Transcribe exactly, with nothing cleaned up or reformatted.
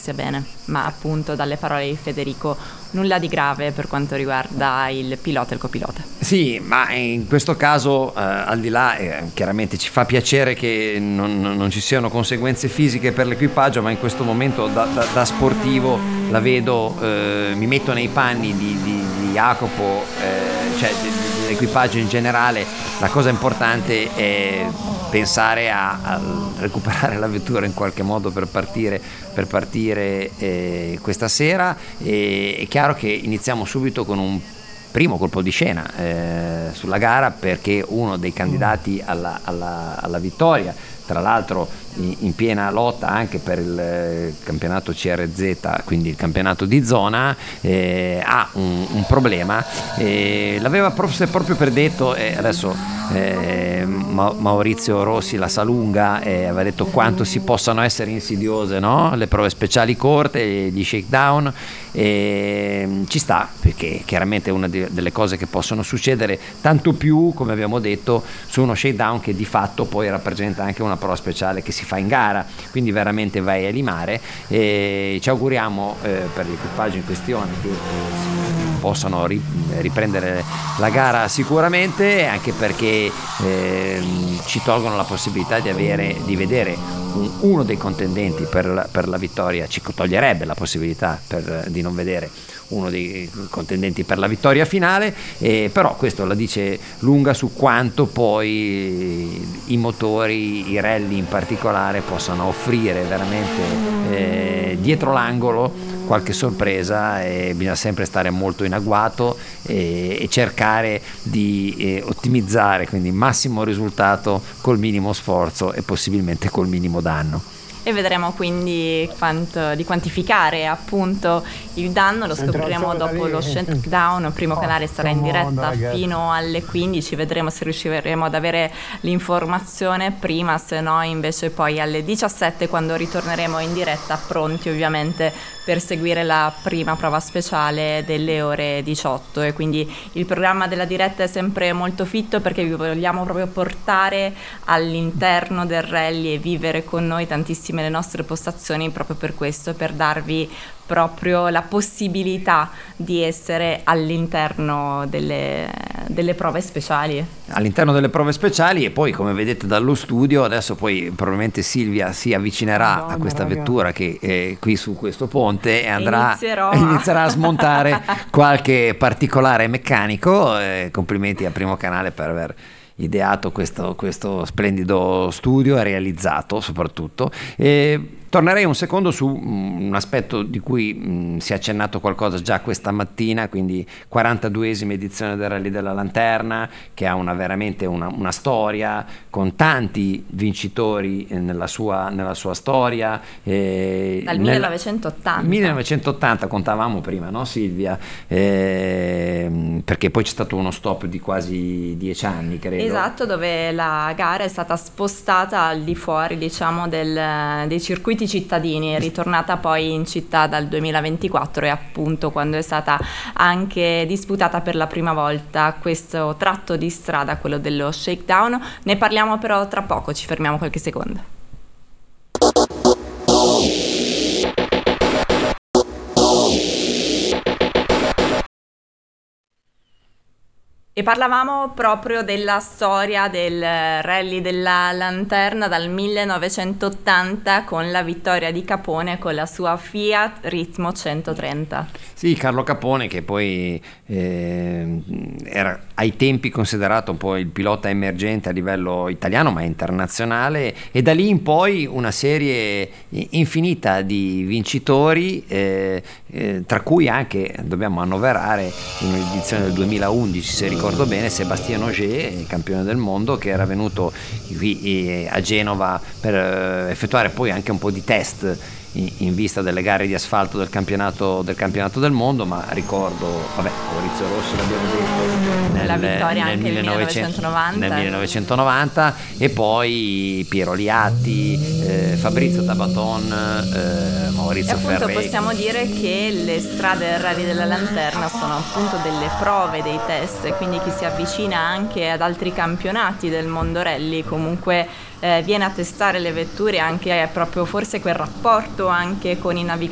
stia bene, ma appunto dalle parole di Federico nulla di grave per quanto riguarda il pilota e il copilota. Sì, ma in questo caso eh, al di là eh, chiaramente ci fa piacere che non, non ci siano conseguenze fisiche per l'equipaggio, ma in questo momento da, da, da sportivo la vedo, eh, mi metto nei panni di, di, di Jacopo, eh, cioè di, di, dell'equipaggio in generale. La cosa importante è pensare a, a recuperare la vettura in qualche modo per partire per partire eh, questa sera. E, è chiaro che iniziamo subito con un primo colpo di scena eh, sulla gara, perché uno dei candidati alla, alla, alla vittoria, tra l'altro in, in piena lotta anche per il eh, campionato C R Z, quindi il campionato di zona, eh, ha un, un problema, eh, l'aveva forse proprio predetto, e adesso eh, Ma- Maurizio Rossi la sa lunga, e aveva detto quanto si possano essere insidiose, no? Le prove speciali corte, gli shakedown, e ci sta, perché chiaramente è una di, delle cose che possono succedere, tanto più come abbiamo detto su uno shakedown che di fatto poi rappresenta anche una prova speciale che si fa in gara, quindi veramente vai a limare. E ci auguriamo eh, per l'equipaggio in questione che eh, possano ri- riprendere la gara sicuramente, anche perché eh, ci tolgono la possibilità di avere di vedere un, uno dei contendenti per la, per la vittoria, ci toglierebbe la possibilità per, di non vedere uno dei contendenti per la vittoria finale, eh, però questo la dice lunga su quanto poi i motori, i rally in particolare, possano offrire veramente eh, dietro l'angolo qualche sorpresa, e bisogna sempre stare molto in agguato e, e cercare di eh, ottimizzare, quindi massimo risultato col minimo sforzo e possibilmente col minimo danno. E vedremo quindi quanto, di quantificare appunto il danno, lo scopriremo dopo lo shakedown. Il primo canale sarà in diretta fino alle quindici, vedremo se riusciremo ad avere l'informazione prima, se no invece poi alle diciassette, quando ritorneremo in diretta, pronti ovviamente per seguire la prima prova speciale delle ore diciotto. E quindi il programma della diretta è sempre molto fitto, perché vi vogliamo proprio portare all'interno del rally e vivere con noi tantissime le nostre postazioni, proprio per questo, per darvi proprio la possibilità di essere all'interno delle, delle prove speciali. All'interno delle prove speciali, e poi come vedete dallo studio, adesso poi probabilmente Silvia si avvicinerà Madonna, a questa raga. vettura che è qui su questo ponte e andrà e inizierà a smontare qualche particolare meccanico. Eh, complimenti a Primo Canale per aver ideato questo, questo splendido studio e realizzato soprattutto. E tornerei un secondo su un aspetto di cui mh, si è accennato qualcosa già questa mattina, quindi quarantaduesima edizione del Rally della Lanterna, che ha una veramente una, una storia con tanti vincitori nella sua, nella sua storia. Eh, Dal nel, millenovecentottanta. millenovecentottanta contavamo prima, no Silvia? Eh, perché poi c'è stato uno stop di quasi dieci anni, credo. Esatto, dove la gara è stata spostata al di fuori, diciamo, del, dei circuiti cittadini, è ritornata poi in città dal duemilaventiquattro, e appunto quando è stata anche disputata per la prima volta questo tratto di strada, quello dello shakedown. Ne parliamo però tra poco, ci fermiamo qualche secondo. E parlavamo proprio della storia del Rally della Lanterna dal millenovecentottanta, con la vittoria di Capone con la sua Fiat Ritmo centotrenta. Sì, Carlo Capone, che poi eh, era ai tempi considerato un po' il pilota emergente a livello italiano ma internazionale, e da lì in poi una serie infinita di vincitori, eh, eh, tra cui anche dobbiamo annoverare un'edizione del duemilaundici, se ricordo bene, Sébastien Ogier, campione del mondo, che era venuto qui a Genova per effettuare poi anche un po' di test in, in vista delle gare di asfalto del campionato del campionato del mondo. Ma ricordo, vabbè, Maurizio Rossi l'abbiamo detto, nel, la vittoria nel anche millenovecentonovanta. Nel millenovecentonovanta, e poi Piero Liatti, eh, Fabrizio Tabaton, eh, Maurizio Ferré. E appunto possiamo dire che le strade del Rally della Lanterna sono appunto delle prove, dei test, quindi chi si avvicina anche ad altri campionati del mondo rally comunque eh, viene a testare le vetture, anche eh, proprio forse quel rapporto anche con i navigatori